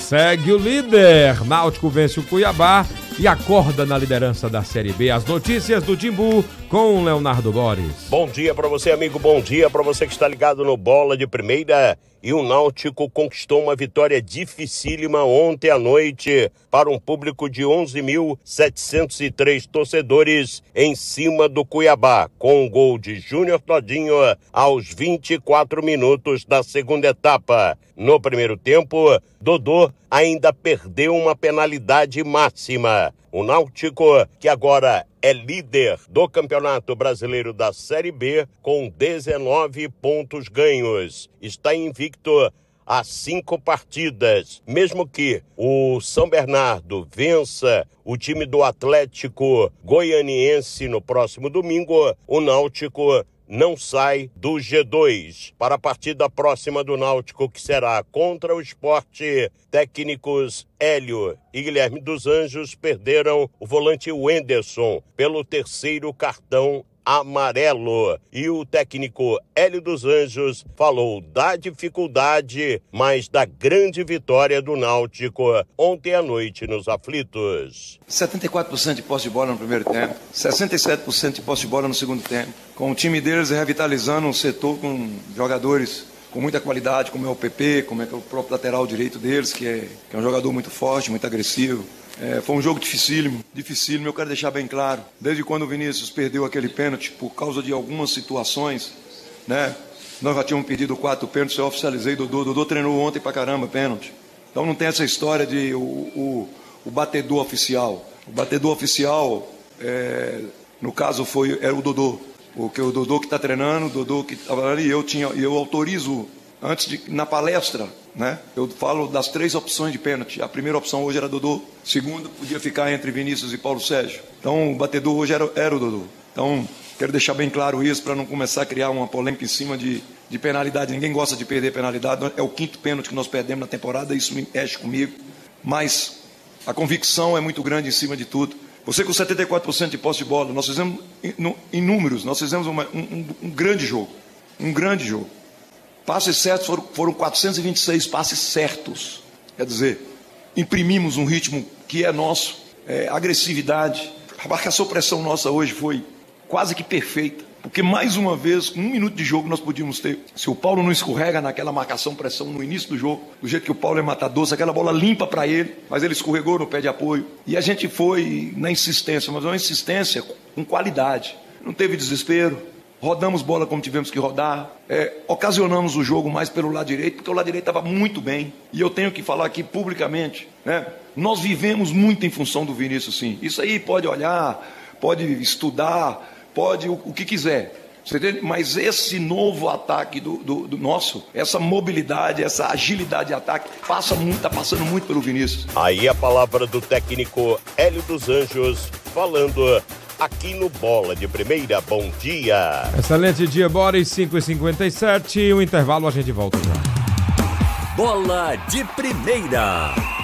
Segue o líder. Náutico vence o Cuiabá e acorda na liderança da Série B. As notícias do Timbu com Leonardo Boris. Bom dia para você, amigo. Bom dia para você que está ligado no Bola de Primeira. E o Náutico conquistou uma vitória dificílima ontem à noite para um público de 11.703 torcedores em cima do Cuiabá, com um gol de Júnior Todinho aos 24 minutos da segunda etapa. No primeiro tempo, Dodô ainda perdeu uma penalidade máxima. O Náutico, que agora é líder do Campeonato Brasileiro da Série B, com 19 pontos ganhos. Está invicto a 5 partidas. Mesmo que o São Bernardo vença o time do Atlético Goianiense no próximo domingo, o Náutico não sai do G2. Para a partida próxima do Náutico, que será contra o Sport, técnicos Hélio e Guilherme dos Anjos perderam o volante Wenderson pelo terceiro cartão amarelo. E o técnico Hélio dos Anjos falou da dificuldade, mas da grande vitória do Náutico ontem à noite nos aflitos. 74% de posse de bola no primeiro tempo, 67% de posse de bola no segundo tempo, com o time deles revitalizando um setor com jogadores com muita qualidade, como é o PP, como é o próprio lateral direito deles, que é um jogador muito forte, muito agressivo. Foi um jogo dificílimo, eu quero deixar bem claro. Desde quando o Vinícius perdeu aquele pênalti, por causa de algumas situações, né? Nós já tínhamos perdido 4 pênaltis, eu oficializei Dodô treinou ontem pra caramba pênalti. Então não tem essa história de o batedor oficial. O batedor oficial, no caso, era o Dodô. O Dodô que está treinando, o Dodô que estava ali, eu autorizo, na palestra, né? Eu falo das 3 opções de pênalti. A primeira opção hoje era Dodô, a segunda podia ficar entre Vinícius e Paulo Sérgio. Então o batedor hoje era o Dodô. Então quero deixar bem claro isso para não começar a criar uma polêmica em cima de penalidade. Ninguém gosta de perder penalidade, é o 5º pênalti que nós perdemos na temporada, isso me mexe comigo. Mas a convicção é muito grande em cima de tudo. Você com 74% de posse de bola, nós fizemos, em números, nós fizemos um grande jogo. Um grande jogo. Passes certos foram 426 passes certos. Quer dizer, imprimimos um ritmo que é nosso. Agressividade. A marcação-pressão nossa hoje foi quase que perfeita. Porque mais uma vez, com 1 minuto de jogo, nós podíamos ter. Se o Paulo não escorrega naquela marcação-pressão no início do jogo, do jeito que o Paulo é matador, se aquela bola limpa para ele, mas ele escorregou no pé de apoio. E a gente foi na insistência, mas uma insistência com qualidade. Não teve desespero, rodamos bola como tivemos que rodar, ocasionamos o jogo mais pelo lado direito, porque o lado direito estava muito bem. E eu tenho que falar aqui publicamente, né? Nós vivemos muito em função do Vinícius, sim. Isso aí pode olhar, pode estudar, pode o que quiser, você entende? Mas esse novo ataque do nosso, essa mobilidade, essa agilidade de ataque, está passando muito pelo Vinícius. Aí a palavra do técnico Hélio dos Anjos, falando aqui no Bola de Primeira. Bom dia. Excelente dia, Boris, 5h57, o intervalo a gente volta já. Bola de Primeira.